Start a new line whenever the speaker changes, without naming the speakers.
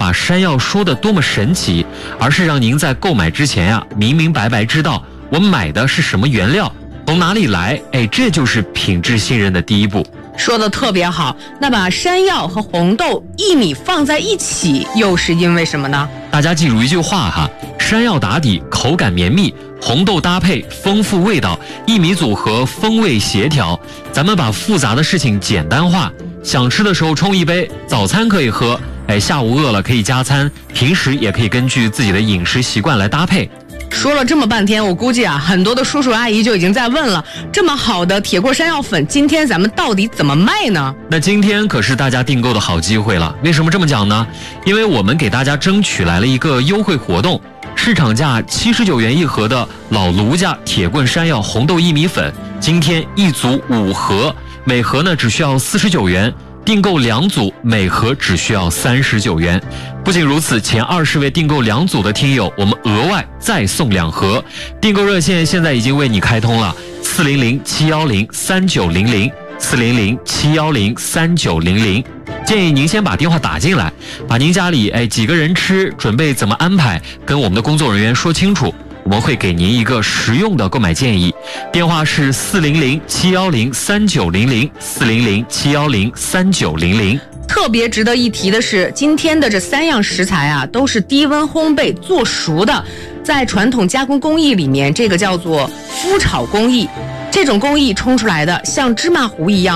把山药说的多么神奇，而是让您在购买之前呀，明明白白知道我买的是什么原料，从哪里来，这就是品质信任的第一步。
说的特别好，那把山药和红豆、薏米放在一起，又是因为什么呢？
大家记住一句话哈，山药打底，口感绵密，红豆搭配丰富味道，薏米组合风味协调。咱们把复杂的事情简单化，想吃的时候冲一杯，早餐可以喝，下午饿了可以加餐，平时也可以根据自己的饮食习惯来搭配。
说了这么半天，我估计很多的叔叔阿姨就已经在问了，这么好的铁锅山药粉，今天咱们到底怎么卖呢？
那今天可是大家订购的好机会了。为什么这么讲呢？因为我们给大家争取来了一个优惠活动，市场价79元一盒的老卢家铁棍山药红豆薏米粉，今天一组5盒，每盒呢只需要49元。订购2组，每盒只需要39元。不仅如此，前20位订购2组的听友，我们额外再送2盒。订购热线现在已经为你开通了，400-710-3900，400-710-3900。建议您先把电话打进来，把您家里几个人吃，准备怎么安排，跟我们的工作人员说清楚。我们会给您一个实用的购买建议，电话是400-710-3900，400-710-3900。
特别值得一提的是，今天的这3样食材都是低温烘焙做熟的，在传统加工工艺里面，这个叫做麸炒工艺。这种工艺冲出来的像芝麻糊一样